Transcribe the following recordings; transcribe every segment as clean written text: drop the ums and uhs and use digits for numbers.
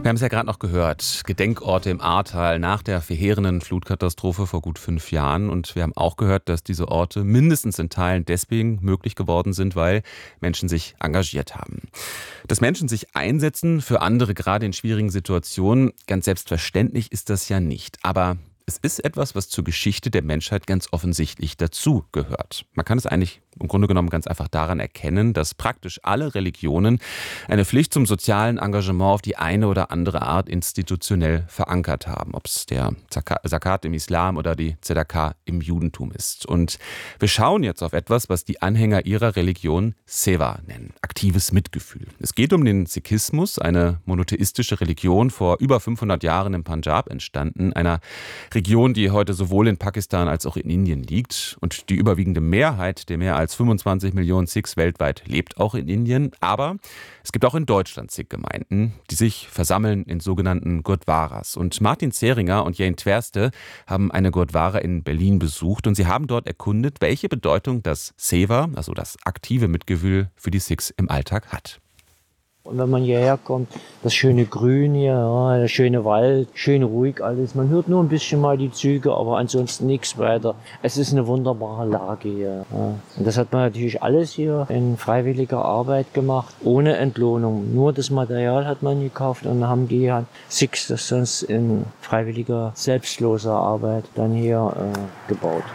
Wir haben es ja gerade noch gehört, Gedenkorte im Ahrtal nach der verheerenden Flutkatastrophe vor gut 5 Jahren. Und wir haben auch gehört, dass diese Orte mindestens in Teilen deswegen möglich geworden sind, weil Menschen sich engagiert haben. Dass Menschen sich einsetzen für andere, gerade in schwierigen Situationen, ganz selbstverständlich ist das ja nicht. Aber es ist etwas, was zur Geschichte der Menschheit ganz offensichtlich dazu gehört. Man kann es eigentlich im Grunde genommen ganz einfach daran erkennen, dass praktisch alle Religionen eine Pflicht zum sozialen Engagement auf die eine oder andere Art institutionell verankert haben. Ob es der Zakat im Islam oder die Zedaka im Judentum ist. Und wir schauen jetzt auf etwas, was die Anhänger ihrer Religion Seva nennen. Aktives Mitgefühl. Es geht um den Sikhismus, eine monotheistische Religion, vor über 500 Jahren im Punjab entstanden. Einer Region, die heute sowohl in Pakistan als auch in Indien liegt. Und die überwiegende Mehrheit der mehr als 25 Millionen Sikhs weltweit lebt auch in Indien. Aber es gibt auch in Deutschland Sikh-Gemeinden, die sich versammeln in sogenannten Gurdwaras. Und Martin Zeringer und Jane Twerste haben eine Gurdwara in Berlin besucht. Und sie haben dort erkundet, welche Bedeutung das Seva, also das aktive Mitgefühl, für die Sikhs im Alltag hat. Und wenn man hierher kommt, das schöne Grün hier, ja, der schöne Wald, schön ruhig alles. Man hört nur ein bisschen mal die Züge, aber ansonsten nichts weiter. Es ist eine wunderbare Lage hier. Ja. Und das hat man natürlich alles hier in freiwilliger Arbeit gemacht, ohne Entlohnung. Nur das Material hat man gekauft und dann haben die Sikhs das sonst in freiwilliger, selbstloser Arbeit dann hier gebaut.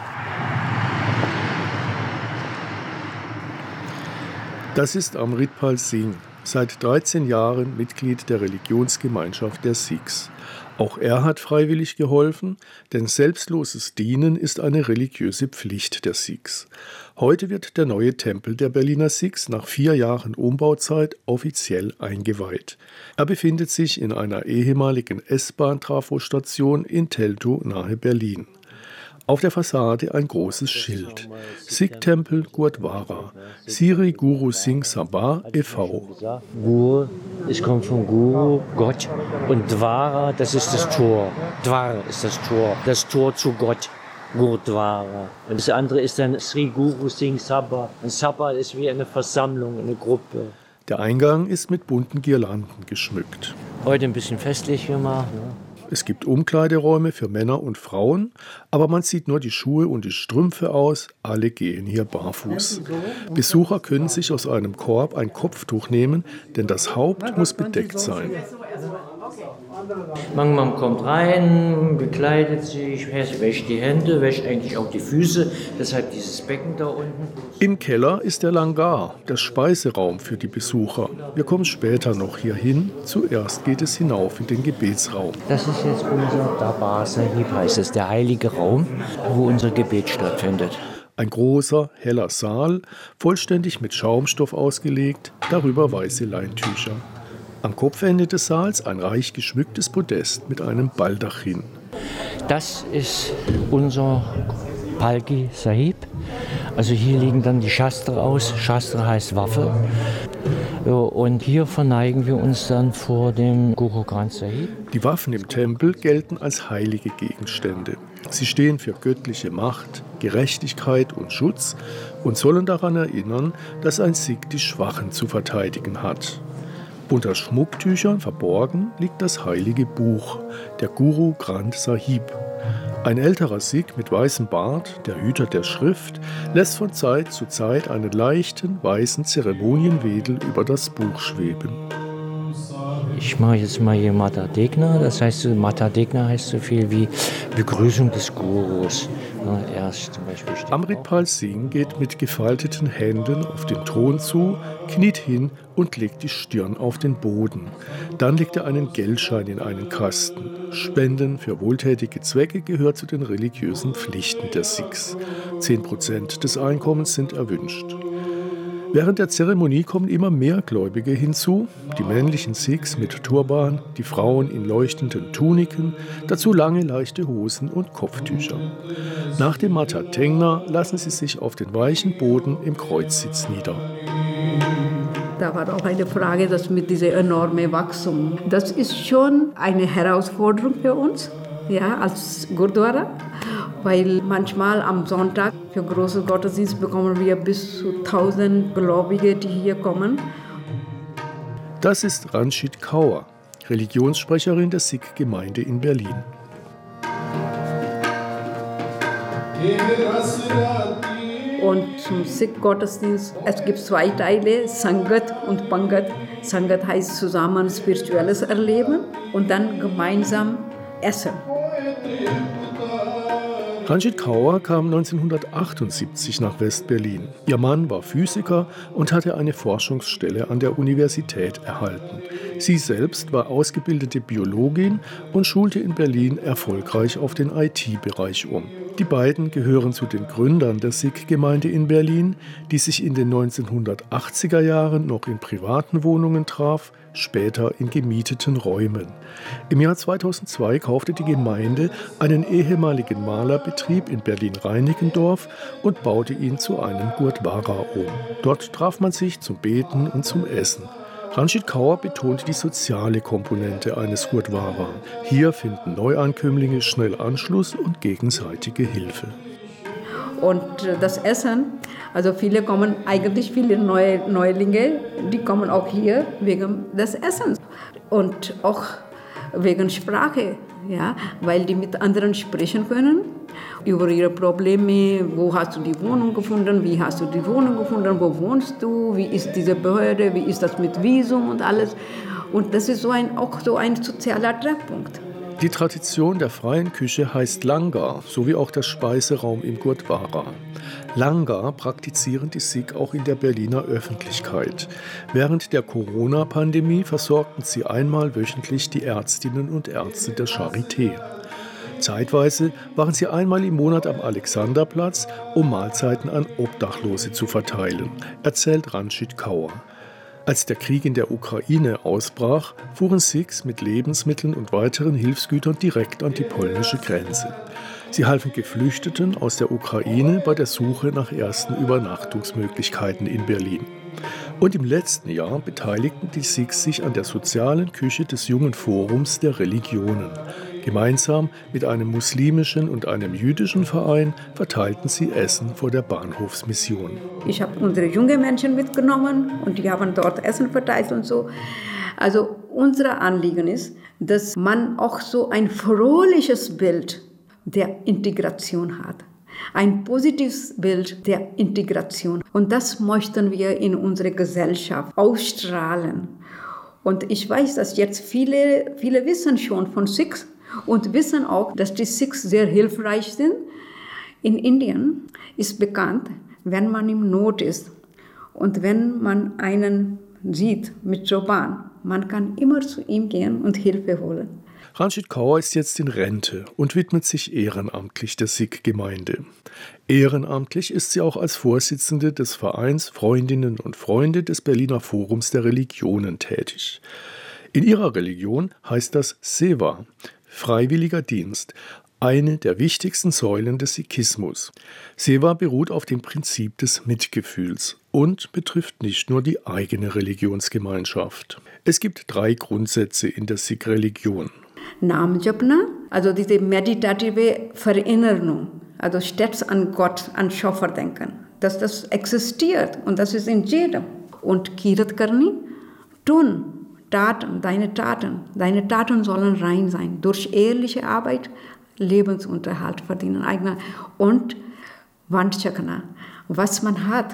Das ist Amritpal Singh. Seit 13 Jahren Mitglied der Religionsgemeinschaft der Sikhs. Auch er hat freiwillig geholfen, denn selbstloses Dienen ist eine religiöse Pflicht der Sikhs. Heute wird der neue Tempel der Berliner Sikhs nach 4 Jahren Umbauzeit offiziell eingeweiht. Er befindet sich in einer ehemaligen S-Bahn-Trafostation in Teltow nahe Berlin. Auf der Fassade ein großes Schild. Sikh-Tempel Gurdwara, Sri Guru Singh Sabha e.V. Guru, es kommt von Guru, Gott. Und Dwara, das ist das Tor. Dwar ist das Tor zu Gott. Gurdwara. Und das andere ist dann Sri Guru Singh Sabha. Und Sabha ist wie eine Versammlung, eine Gruppe. Der Eingang ist mit bunten Girlanden geschmückt. Heute ein bisschen festlich gemacht. Ne? Es gibt Umkleideräume für Männer und Frauen, aber man zieht nur die Schuhe und die Strümpfe aus. Alle gehen hier barfuß. Besucher können sich aus einem Korb ein Kopftuch nehmen, denn das Haupt muss bedeckt sein. Man kommt rein, bekleidet sich, wäscht die Hände, wäscht eigentlich auch die Füße, deshalb dieses Becken da unten. Im Keller ist der Langar, der Speiseraum für die Besucher. Wir kommen später noch hier hin. Zuerst geht es hinauf in den Gebetsraum. Das ist jetzt unser Darbar Sahib, heißt es, der heilige Raum, wo unser Gebet stattfindet. Ein großer, heller Saal, vollständig mit Schaumstoff ausgelegt, darüber weiße Leintücher. Am Kopfende des Saals ein reich geschmücktes Podest mit einem Baldachin. Das ist unser Palki Sahib. Also hier liegen dann die Shastra aus. Shastra heißt Waffe. Und hier verneigen wir uns dann vor dem Guru Granth Sahib. Die Waffen im Tempel gelten als heilige Gegenstände. Sie stehen für göttliche Macht, Gerechtigkeit und Schutz und sollen daran erinnern, dass ein Sikh die Schwachen zu verteidigen hat. Unter Schmucktüchern verborgen liegt das heilige Buch, der Guru Granth Sahib. Ein älterer Sikh mit weißem Bart, der Hüter der Schrift, lässt von Zeit zu Zeit einen leichten, weißen Zeremonienwedel über das Buch schweben. Ich mache jetzt mal hier Mata Degna, das heißt, Mata Degna heißt so viel wie Begrüßung des Gurus. Erst zum Beispiel Amritpal Singh geht mit gefalteten Händen auf den Thron zu, kniet hin und legt die Stirn auf den Boden. Dann legt er einen Geldschein in einen Kasten. Spenden für wohltätige Zwecke gehört zu den religiösen Pflichten der Sikhs. 10% des Einkommens sind erwünscht. Während der Zeremonie kommen immer mehr Gläubige hinzu, die männlichen Sikhs mit Turban, die Frauen in leuchtenden Tuniken, dazu lange leichte Hosen und Kopftücher. Nach dem Mata Tengna lassen sie sich auf den weichen Boden im Kreuzsitz nieder. Da war auch eine Frage, das mit dieser enormen Wachstum. Das ist schon eine Herausforderung für uns, ja, als Gurdwara. Weil manchmal am Sonntag für große Gottesdienst bekommen wir bis zu 1000 Gläubige, die hier kommen. Das ist Ranjit Kaur. Religionssprecherin der Sikh-Gemeinde in Berlin. Und zum Sikh-Gottesdienst, es gibt 2 Teile, Sangat und Pangat. Sangat heißt zusammen spirituelles Erleben und dann gemeinsam Essen. Ranjit Kaur kam 1978 nach West-Berlin. Ihr Mann war Physiker und hatte eine Forschungsstelle an der Universität erhalten. Sie selbst war ausgebildete Biologin und schulte in Berlin erfolgreich auf den IT-Bereich um. Die beiden gehören zu den Gründern der Sikh-Gemeinde in Berlin, die sich in den 1980er Jahren noch in privaten Wohnungen traf, später in gemieteten Räumen. Im Jahr 2002 kaufte die Gemeinde einen ehemaligen Malerbetrieb in Berlin-Reinickendorf und baute ihn zu einem Gurdwara um. Dort traf man sich zum Beten und zum Essen. Ranjit Kaur betont die soziale Komponente eines Gurdwara. Hier finden Neuankömmlinge schnell Anschluss und gegenseitige Hilfe. Und das Essen, also viele Neulinge, die kommen auch hier wegen des Essens und auch wegen Sprache, ja, weil die mit anderen sprechen können über ihre Probleme. Wo hast du die Wohnung gefunden? Wie hast du die Wohnung gefunden? Wo wohnst du? Wie ist diese Behörde? Wie ist das mit Visum und alles? Und das ist auch so ein sozialer Treffpunkt. Die Tradition der freien Küche heißt Langar, sowie auch der Speiseraum im Gurdwara. Langar praktizieren die Sikh auch in der Berliner Öffentlichkeit. Während der Corona-Pandemie versorgten sie einmal wöchentlich die Ärztinnen und Ärzte der Charité. Zeitweise waren sie einmal im Monat am Alexanderplatz, um Mahlzeiten an Obdachlose zu verteilen, erzählt Ranjit Kaur. Als der Krieg in der Ukraine ausbrach, fuhren Sikhs mit Lebensmitteln und weiteren Hilfsgütern direkt an die polnische Grenze. Sie halfen Geflüchteten aus der Ukraine bei der Suche nach ersten Übernachtungsmöglichkeiten in Berlin. Und im letzten Jahr beteiligten die Sikhs sich an der sozialen Küche des Jungen Forums der Religionen. Gemeinsam mit einem muslimischen und einem jüdischen Verein verteilten sie Essen vor der Bahnhofsmission. Ich habe unsere jungen Menschen mitgenommen und die haben dort Essen verteilt und so. Also unser Anliegen ist, dass man auch so ein fröhliches Bild der Integration hat. Ein positives Bild der Integration. Und das möchten wir in unserer Gesellschaft ausstrahlen. Und ich weiß, dass jetzt viele wissen schon von Sikhs und wissen auch, dass die Sikhs sehr hilfreich sind. In Indien ist bekannt, wenn man in Not ist und wenn man einen sieht mit Turban, man kann immer zu ihm gehen und Hilfe holen. Ranjit Kaur ist jetzt in Rente und widmet sich ehrenamtlich der Sikh-Gemeinde. Ehrenamtlich ist sie auch als Vorsitzende des Vereins Freundinnen und Freunde des Berliner Forums der Religionen tätig. In ihrer Religion heißt das Seva, freiwilliger Dienst, eine der wichtigsten Säulen des Sikhismus. Seva beruht auf dem Prinzip des Mitgefühls und betrifft nicht nur die eigene Religionsgemeinschaft. Es gibt 3 Grundsätze in der Sikh-Religion. Nam Japna, also diese meditative Verinnerung, also stets an Gott, an Schöpfer denken, dass das existiert und das ist in jedem. Und Kirat Karni, tun, Taten, deine Taten sollen rein sein, durch ehrliche Arbeit Lebensunterhalt verdienen. Und Vandchakna, was man hat,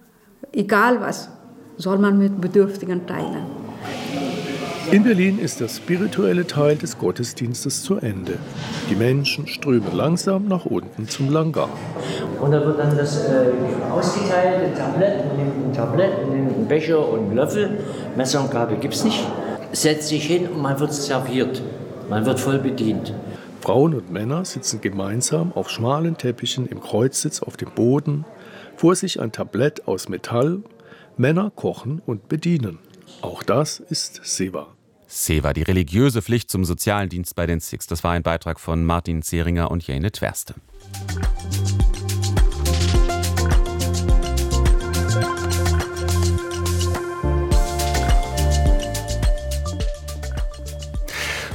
egal was, soll man mit Bedürftigen teilen. In Berlin ist der spirituelle Teil des Gottesdienstes zu Ende. Die Menschen strömen langsam nach unten zum Langar. Und da wird dann das ausgeteilt, ein Tablett, ein Becher und einen Löffel. Messer und Gabel gibt es nicht. Setzt sich hin und man wird serviert. Man wird voll bedient. Frauen und Männer sitzen gemeinsam auf schmalen Teppichen im Kreuzsitz auf dem Boden. Vor sich ein Tablett aus Metall. Männer kochen und bedienen. Auch das ist Seva. Seva, die religiöse Pflicht zum sozialen Dienst bei den Sikhs. Das war ein Beitrag von Martin Zeringer und Jane Twerste.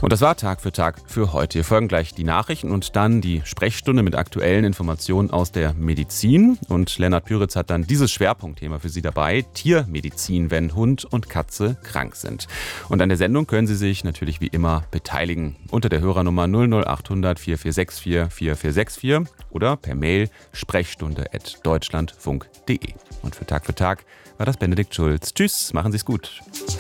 Und das war Tag für Tag für heute. Hier folgen gleich die Nachrichten und dann die Sprechstunde mit aktuellen Informationen aus der Medizin. Und Lennart Püritz hat dann dieses Schwerpunktthema für Sie dabei: Tiermedizin, wenn Hund und Katze krank sind. Und an der Sendung können Sie sich natürlich wie immer beteiligen. Unter der Hörernummer 00800 4464 4464 oder per Mail sprechstunde@deutschlandfunk.de. Und für Tag war das Benedikt Schulz. Tschüss, machen Sie es gut.